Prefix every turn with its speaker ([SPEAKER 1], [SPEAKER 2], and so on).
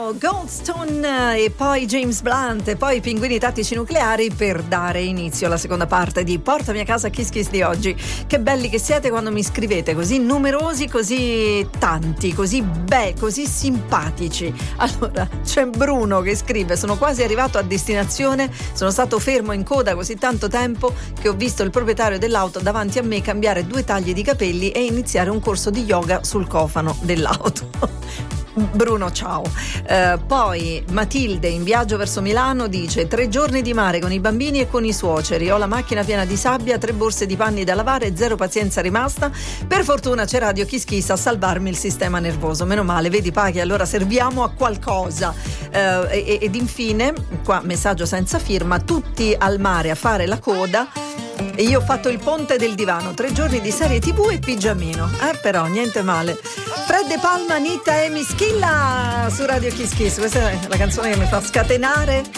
[SPEAKER 1] Bono, Goldstone e poi James Blunt e poi i Pinguini Tattici Nucleari per dare inizio alla seconda parte di Portami a casa Kiss Kiss di oggi. Che belli che siete quando mi scrivete, così numerosi, così tanti, così così simpatici. Allora, c'è Bruno che scrive: sono quasi arrivato a destinazione, sono stato fermo in coda così tanto tempo che ho visto il proprietario dell'auto davanti a me cambiare 2 tagli di capelli e iniziare un corso di yoga sul cofano dell'auto. Bruno, ciao. Poi Matilde in viaggio verso Milano dice: 3 giorni di mare con i bambini e con i suoceri, ho la macchina piena di sabbia, 3 borse di panni da lavare, 0 pazienza rimasta, per fortuna c'è Radio Kiss Kiss a salvarmi il sistema nervoso, meno male, vedi Paghi, allora serviamo a qualcosa. Ed infine qua messaggio senza firma: tutti al mare a fare la coda e io ho fatto il ponte del divano, 3 giorni di serie TV e pigiamino, però niente male. Fred De Palma, Anita e Mischilla su Radio Kiss Kiss, questa è la canzone che mi fa scatenare